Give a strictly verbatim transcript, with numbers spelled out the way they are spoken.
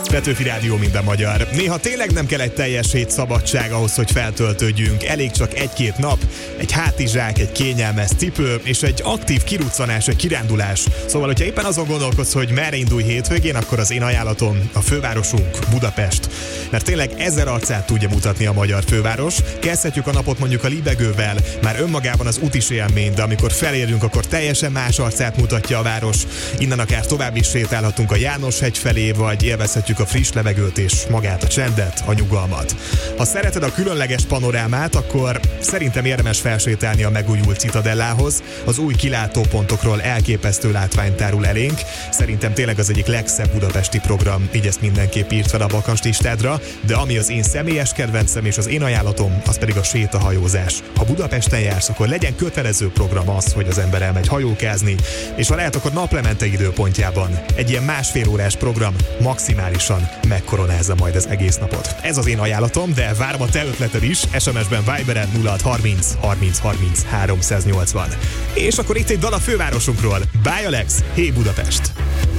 Petőfi Rádió, minden magyar. Néha tényleg nem kell egy teljes hét szabadság ahhoz, hogy feltöltődjünk. Elég csak egy-két nap, egy hátizsák, egy kényelmes cipő és egy aktív kiruccanás, egy kirándulás. Szóval, hogyha éppen azon gondolkodsz, hogy merre indulj hétvégén, akkor az én ajánlatom a fővárosunk, Budapest. Mert tényleg ezer arcát tudja mutatni a magyar főváros. Kezdhetjük a napot mondjuk a libegővel, már önmagában az útis élmény, de amikor felérünk, akkor teljesen más arcát mutatja a város. Innen akár tovább is sétálhatunk a János-hegy felé, vagy élvezhetjük a friss levegőt és magát a csendet, a nyugalmat. Ha szereted a különleges panorámát, akkor szerintem érdemes felsétálni a megújult Citadellához. Az új kilátópontokról elképesztő látvány tárul elénk. Szerintem tényleg az egyik legszebb budapesti program, így ezt mindenképp írt fel a bakancslistádra, de ami az én személyes kedvencem és az én ajánlatom, az pedig a sétahajózás. Ha Budapesten jársz, akkor legyen kötelező program az, hogy az ember elmegy hajókázni, és ha lehet, akkor naplemente időpontjában. Egy ilyen másfél órás program maximálisan megkoronázza majd az egész napot. Ez az én ajánlatom, de várom a te ötleted is, es em es-ben Viberen nulla hat harminc harminc harminc háromszáznyolcvan. És akkor itt egy dal a fővárosunkról. Bye Alex, hey Budapest!